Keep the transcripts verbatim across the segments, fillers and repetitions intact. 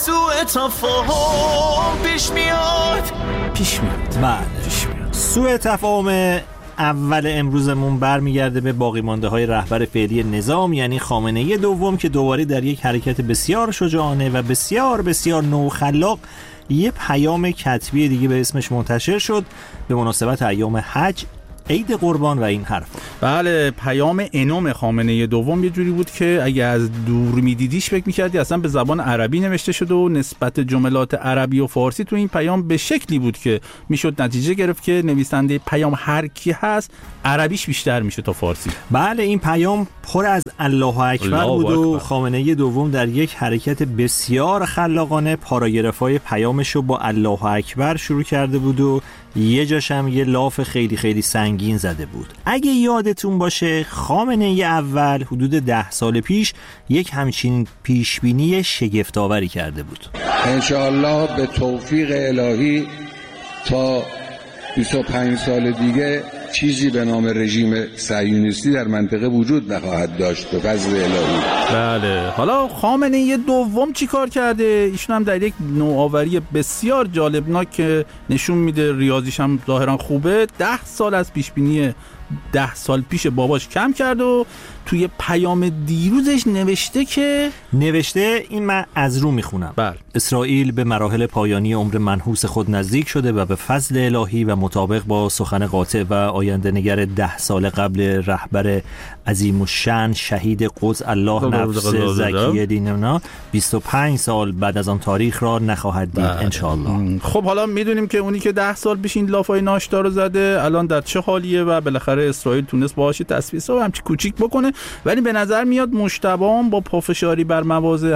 سوء تفاهم پیش میاد پیش میاد بله پیش میاد. سوء تفاهم اول امروزمون برمیگرده به باقی مانده های رهبر فعلی نظام، یعنی خامنه‌ای دوم، که دوباره در یک حرکت بسیار شجاعانه و بسیار بسیار نوخلاق یه پیام کتبی دیگه به اسمش منتشر شد به مناسبت ایام حج، عید قربان و این حرفا. بله، پیام انوم خامنه‌ای دوم یه جوری بود که اگه از دور میدیدیش فکر می‌کردی اصلا به زبان عربی نوشته شده و نسبت جملات عربی و فارسی تو این پیام به شکلی بود که میشد نتیجه گرفت که نویسنده پیام هر کی هست عربیش بیشتر میشه تا فارسی. بله، این پیام پر از الله اکبر بود و خامنه‌ای دوم در یک حرکت بسیار خلاقانه پاراگرافای پیامشو با الله اکبر شروع کرده بود و یه جاش هم یه لاف خیلی خیلی سنگین زده بود. اگه یادتون باشه خامنه‌ای اول حدود ده سال پیش یک همچین پیشبینی شگفت‌آوری کرده بود. انشاءالله به توفیق الهی تا بیست و پنج سال دیگه چیزی به نام رژیم صهیونیستی در منطقه وجود نخواهد داشت به فضل الهی. بله، حالا خامنه‌ای دوم چی کار کرده؟ ایشون هم در یک نوآوری بسیار جالبناک که نشون میده ریاضیش هم ظاهرا خوبه، ده سال از پیشبینی ده سال پیش باباش کم کرد و توی پیام دیروزش نوشته که نوشته این من از رو میخونم. بله. اسرائیل به مراحل پایانی عمر منحوس خود نزدیک شده و به فضل الهی و مطابق با سخن قاطع و آینده نگر ده سال قبل رهبر عظیم الشأن شهید قدس الله نفس زکی دیننا بیست و پنج سال بعد از آن تاریخ را نخواهد دید انشاءالله. خب حالا میدونیم که اونی که ده سال پیش این لافای ناشتا رو زده الان در چه حالیه و بالاخره اسرائیل تونست باهاش تصفیه و همچی کوچیک بکنه، ولی به نظر میاد مجتبی با پافشاری بر مواضع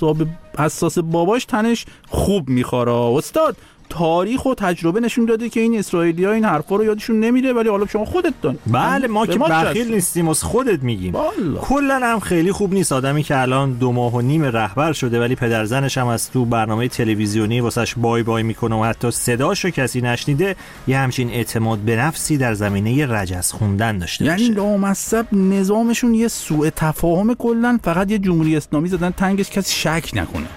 حساس باباش تنش خوب میخوره. استاد، تاریخ و تجربه نشون داده که این اسرائیلی‌ها این حرفا رو یادشون نمیره، ولی حالا شما خودت دان. بله، ما که بخیل نیستیم، از خودت میگیم. کلا هم خیلی خوب نیست آدمی که الان دو ماه و نیم رهبر شده ولی پدرزنش هم از تو برنامه تلویزیونی واسش بای بای میکنه و حتی صداشو کسی نشنیده یه همچین اعتماد به نفسی در زمینه رجز خوندن داشته باشه. یعنی لامصب نظامشون یه سوء تفاهم، کلا فقط یه جمهوری اسلامی زدن تنگش کسی شک نکنه.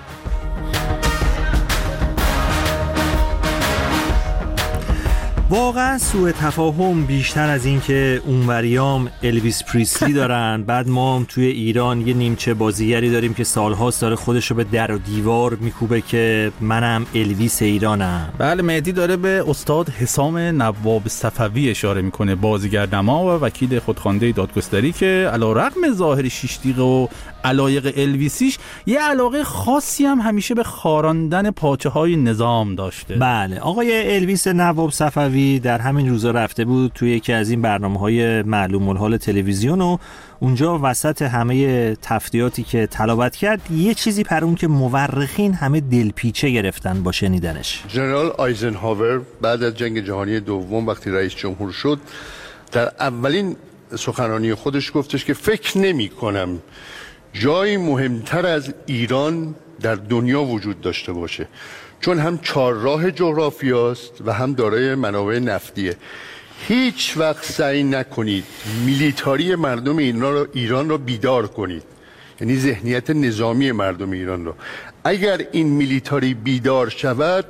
واقعا سوء تفاهم بیشتر از این که اونوریام الویس پریسلی دارن بعد ما هم توی ایران یه نیمچه بازیگری داریم که سالهاست داره خودشو به در و دیوار میکوبه که منم الویس ایرانم. بله، مهدی داره به استاد حسام نواب صفوی اشاره میکنه، بازیگر نما و وکیل خودخوانده دادگستری که علیرغم ظاهر شیش دیقه و علایق الویسیش یه علاقه خاصی هم همیشه به خاراندن پاچه های نظام داشته. بله، آقای الویس نواب صفوی در همین روزا رفته بود توی یکی از این برنامه‌های معلوم الحال تلویزیون و اونجا وسط همه تفتیاتی که تلاوت کرد یه چیزی پرون که مورخین همه دلپیچه گرفتن با شنیدنش. ژنرال آیزنهاور بعد از جنگ جهانی دوم وقتی رئیس جمهور شد در اولین سخنرانی خودش گفتش که فکر نمی کنم جایی مهمتر از ایران در دنیا وجود داشته باشه، چون هم چهارراه جغرافیاست و هم دارای منابع نفتیه. هیچ وقت سعی نکنید میلیتاری مردم ایران را بیدار کنید، یعنی ذهنیت نظامی مردم ایران را. اگر این میلیتاری بیدار شود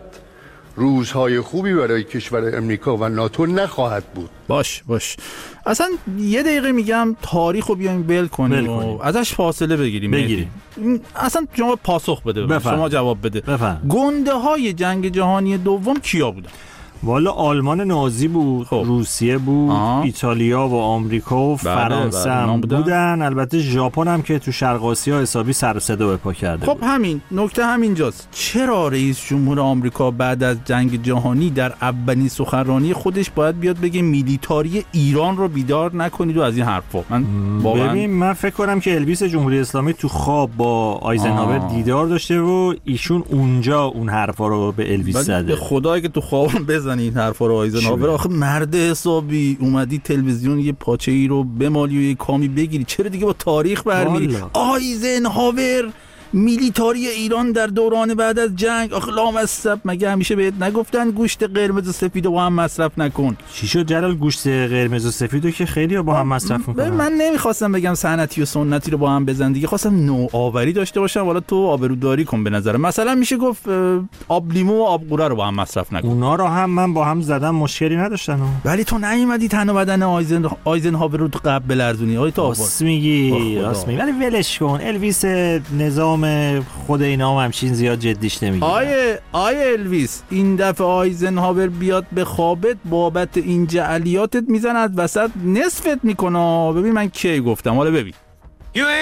روزهای خوبی برای کشور امریکا و ناتو نخواهد بود. باش باش اصلا یه دقیقه میگم تاریخو بیایم بل کنیم و ازش فاصله بگیریم. بگیریم. اصلا شما پاسخ بده، بفهم. شما جواب بده. بفهم. گنده های جنگ جهانی دوم کیا بودن؟ والا آلمان نازی بود، خب. روسیه بود، آه. ایتالیا و آمریکا و فرانسه هم بودن. بودن البته ژاپن هم که تو شرق آسیا حسابی سر و صدا بپا کرده. خب همین نکته همینجاست، چرا رئیس جمهور آمریکا بعد از جنگ جهانی در اولین سخنرانی خودش باید بیاد بگه میلیتاری ایران رو بیدار نکنید و از این حرفا؟ من واقعا ببین من فکر کنم که الویس جمهوری اسلامی تو خواب با آیزنهاور آه. دیدار داشته و ایشون اونجا اون حرفا رو به الویس زده. به خدای که تو خواب بزنی این حرفا رو آیزنهاور، آخه مرد حسابی اومدی تلویزیون یه پاچه ای رو بمالی و یه کامی بگیری، چرا دیگه با تاریخ برمیری؟ آیزنهاور میلیتاری ایران در دوران بعد از جنگ. آخه لامصب مگه همیشه بهت نگفتن گوشت قرمز و سفید رو با هم مصرف نکن؟ چی شد جلال؟ گوشت قرمز و سفیدو که خیلی با هم مصرف میکنن. من نمیخواستم بگم سنتی و سنتی رو با هم بزن دیگه، خواستم نوآوری داشته باشم. والا تو آبروداری کن به نظر. مثلا میشه گفت آب لیمو و آب قوره رو با هم مصرف نکن. اونا رو هم من با هم زدم مشکلی نداشتن. ولی تو نیومدی تن و بدن آیزن آیزنهاور رو تو قبل بلرزونی. آی تو راست میگی، راست میگی. ولی ولش کن، الویس نظام خود اینا هم همچین زیاد جدیش نمیگیره. آیه آیه الویس، این دفعه آیزنهاور بیاد به خوابت بابت این جعلیاتت میزند وسط نصفت میکنه. ببین من کی گفتم، حالا ببین.